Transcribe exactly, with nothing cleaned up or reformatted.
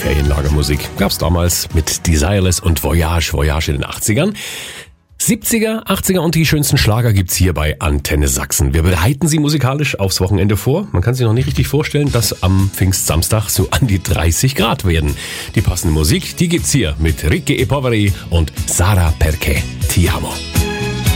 Ferienlagermusik. Gab's damals mit Desireless und Voyage, Voyage in den achtzigern. siebziger, achtziger und die schönsten Schlager gibt's hier bei Antenne Sachsen. Wir bereiten Sie musikalisch aufs Wochenende vor. Man kann sich noch nicht richtig vorstellen, dass am Pfingstsamstag so an die dreißig Grad werden. Die passende Musik, die gibt's hier mit Ricky e Poveri und Sara Perché Ti Amo.